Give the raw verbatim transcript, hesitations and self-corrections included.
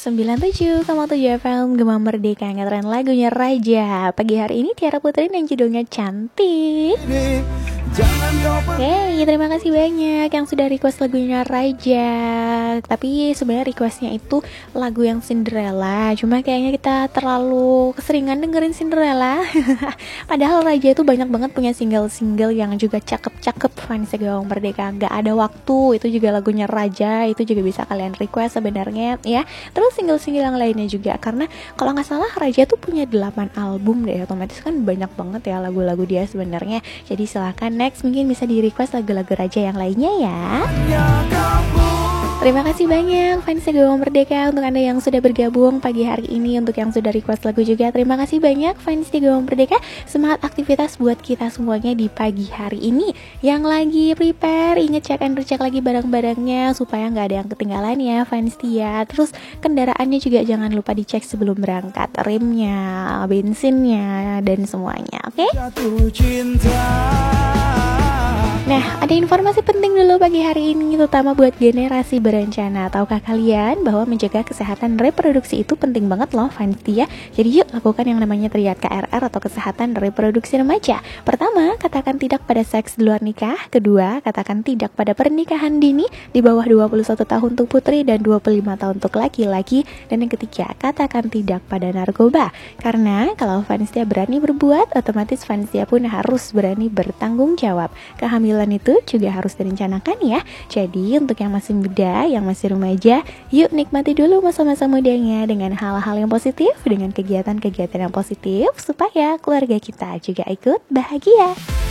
sembilan puluh tujuh koma tujuh F M Gema Merdeka, ngetren lagunya Raja. Pagi hari ini Tiara Putri yang judulnya Cantik. Oke, terima kasih banyak yang sudah request lagunya Raja. Tapi sebenarnya requestnya itu lagu yang Cinderella. Cuma kayaknya kita terlalu keseringan dengerin Cinderella. Padahal Raja itu banyak banget punya single-single yang juga cakep-cakep. Fans Gema Merdeka, gak ada waktu. Itu juga lagunya Raja. Itu juga bisa kalian request sebenarnya ya. Terus single-single yang lainnya juga. Karena kalau gak salah Raja tuh punya delapan album deh. Otomatis kan banyak banget ya lagu-lagu dia sebenarnya. Jadi silahkan next mungkin bisa di request lagu-lagu Raja yang lainnya ya. Terima kasih banyak fans Gema Merdeka untuk Anda yang sudah bergabung pagi hari ini. Untuk yang sudah request lagu juga, terima kasih banyak fans Gema Merdeka. Semangat aktivitas buat kita semuanya di pagi hari ini. Yang lagi prepare, ingat cek and recheck lagi barang-barangnya supaya nggak ada yang ketinggalan ya fans Tia. Terus kendaraannya juga jangan lupa dicek sebelum berangkat, remnya, bensinnya, dan semuanya, oke? Okay? Nah, ada informasi penting dulu pagi hari ini, terutama buat generasi berencana. Tahukah kalian bahwa menjaga kesehatan reproduksi itu penting banget loh, fans Tia. Jadi yuk lakukan yang namanya triad K R R atau kesehatan reproduksi remaja. Pertama, katakan tidak pada seks di luar nikah. Kedua, katakan tidak pada pernikahan dini di bawah dua puluh satu tahun untuk putri dan dua puluh lima tahun untuk laki-laki. Dan yang ketiga, katakan tidak pada narkoba. Karena kalau fans Tia berani berbuat, otomatis fans Tia pun harus berani bertanggung jawab. Kehamilan itu juga harus direncanakan ya. Jadi untuk yang masih muda, yang masih remaja, yuk nikmati dulu masa-masa mudanya dengan hal-hal yang positif, dengan kegiatan-kegiatan yang positif supaya keluarga kita juga ikut bahagia.